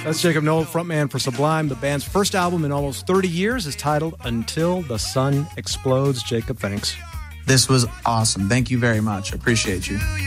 That's Jacob Nolan, frontman for Sublime. The band's first album in almost 30 years is titled Until the Sun Explodes. Jacob, thanks. This was awesome. Thank you very much. I appreciate you.